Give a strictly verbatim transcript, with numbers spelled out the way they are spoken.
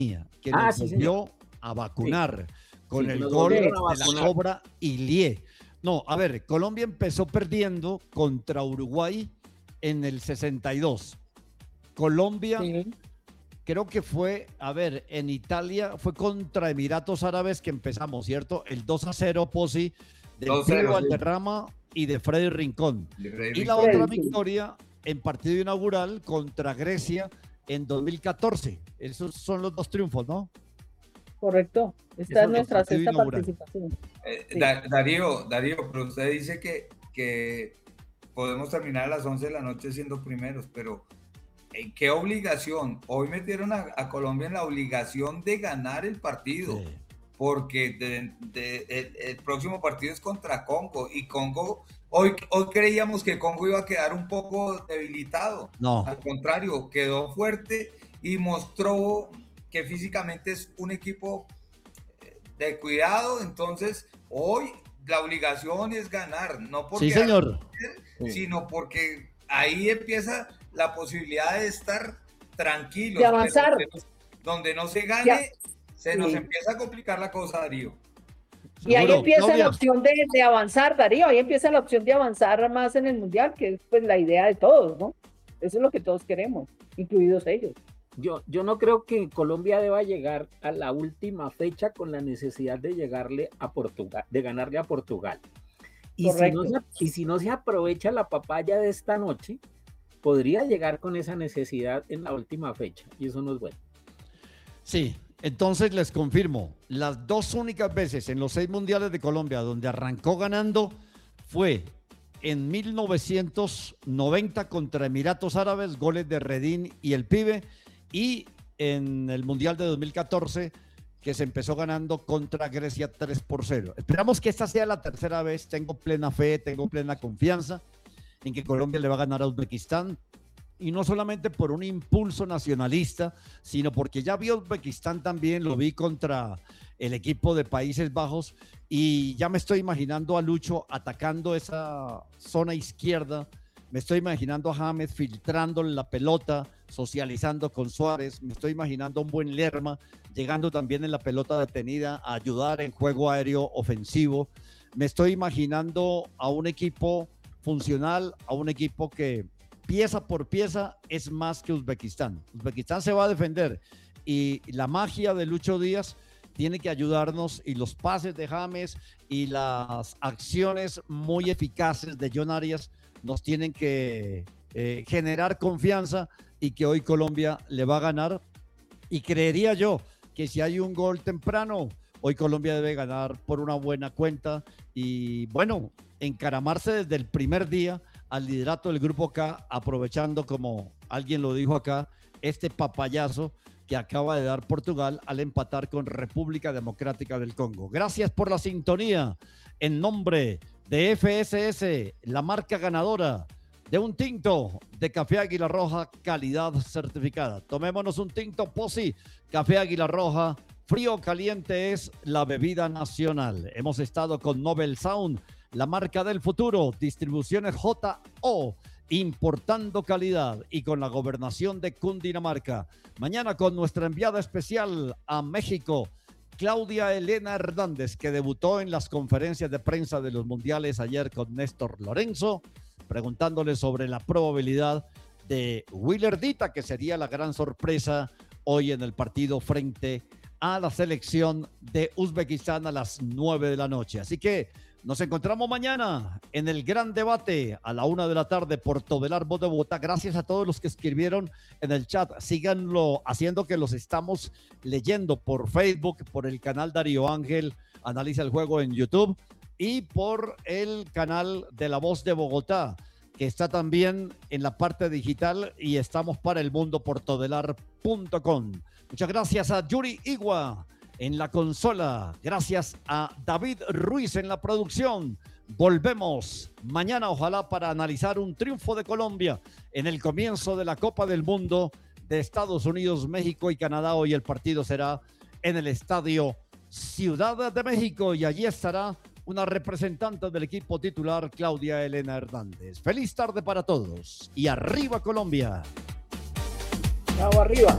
que Ah, nos sí, volvió a vacunar sí. con Sí, el nos gol de volvieron a la vacunar. Cobra Ilie. No, a ver, Colombia empezó perdiendo contra Uruguay en el sesenta y dos. Colombia, Sí. creo que fue, a ver, en Italia fue contra Emiratos Árabes que empezamos, ¿cierto? El dos a cero, Posi, del dos Pío cero, sí. Valderrama y de Freddy Rincón. De Freddy Y la Rincón. otra Freddy, sí. victoria en partido inaugural contra Grecia en dos mil catorce. Esos son los dos triunfos, ¿no? Correcto. Esta Eso es es nuestra partido sexta inaugural. participación. Eh, Sí. Da- Darío, Darío, pero usted dice que, que podemos terminar a las once de la noche siendo primeros, pero ¿en qué obligación? Hoy metieron a, a Colombia en la obligación de ganar el partido, Sí. porque de- de- el, el próximo partido es contra Congo, y Congo, hoy, hoy creíamos que Congo iba a quedar un poco debilitado. No. Al contrario, quedó fuerte y mostró que físicamente es un equipo de cuidado. Entonces hoy la obligación es ganar, no porque Sí, señor. sino porque ahí empieza la posibilidad de estar tranquilos, De avanzar. pero donde no se gane, Ya. se nos Sí. empieza a complicar la cosa, Darío. Y ahí Seguro. empieza Claudia. la opción de, de avanzar, Darío, ahí empieza la opción de avanzar más en el Mundial, que es pues la idea de todos, ¿no? Eso es lo que todos queremos, incluidos ellos. Yo, yo no creo que Colombia deba llegar a la última fecha con la necesidad de llegarle a Portugal, de ganarle a Portugal. Y si, no se, y si no se aprovecha la papaya de esta noche, podría llegar con esa necesidad en la última fecha, y eso no es bueno. Sí, entonces les confirmo, las dos únicas veces en los seis mundiales de Colombia donde arrancó ganando fue en mil novecientos noventa contra Emiratos Árabes, goles de Redín y el Pibe, y en el Mundial de dos mil catorce, que se empezó ganando contra Grecia tres por cero. Esperamos que esta sea la tercera vez. Tengo plena fe, tengo plena confianza en que Colombia le va a ganar a Uzbekistán. Y no solamente por un impulso nacionalista, sino porque ya vi a Uzbekistán también, lo vi contra el equipo de Países Bajos, y ya me estoy imaginando a Lucho atacando esa zona izquierda. Me estoy imaginando a James filtrándole la pelota, socializando con Suárez. Me estoy imaginando a un buen Lerma llegando también en la pelota detenida a ayudar en juego aéreo ofensivo. Me estoy imaginando a un equipo funcional, a un equipo que pieza por pieza es más que Uzbekistán. Uzbekistán se va a defender y la magia de Lucho Díaz tiene que ayudarnos, y los pases de James y las acciones muy eficaces de John Arias nos tienen que eh, generar confianza, y que hoy Colombia le va a ganar. Y creería yo que si hay un gol temprano, hoy Colombia debe ganar por una buena cuenta y, bueno, encaramarse desde el primer día al liderato del Grupo K, aprovechando, como alguien lo dijo acá, este papayazo que acaba de dar Portugal al empatar con República Democrática del Congo. Gracias por la sintonía. En nombre de F S S, la marca ganadora de un tinto de Café Águila Roja, calidad certificada. Tomémonos un tinto Posi, Café Águila Roja, frío o caliente es la bebida nacional. Hemos estado con Nobel Sound, la marca del futuro, distribuciones J O, importando calidad, y con la gobernación de Cundinamarca. Mañana con nuestra enviada especial a México, Claudia Elena Hernández, que debutó en las conferencias de prensa de los mundiales ayer con Néstor Lorenzo, preguntándole sobre la probabilidad de Willerdita, que sería la gran sorpresa hoy en el partido frente a la selección de Uzbekistán a las nueve de la noche. Así que nos encontramos mañana en el gran debate a la una de la tarde por Todelar Voz de Bogotá. Gracias a todos los que escribieron en el chat. Síganlo haciendo, que los estamos leyendo por Facebook, por el canal Darío Ángel Analiza el Juego en YouTube, y por el canal de La Voz de Bogotá, que está también en la parte digital, y estamos para el mundo por todelar punto com. Muchas gracias a Yuri Igua en la consola. Gracias a David Ruiz en la producción. Volvemos mañana, ojalá, para analizar un triunfo de Colombia en el comienzo de la Copa del Mundo de Estados Unidos, México y Canadá. Hoy el partido será en el Estadio Ciudad de México, y allí estará una representante del equipo titular, Claudia Elena Hernández. Feliz tarde para todos y arriba Colombia. Chao, arriba.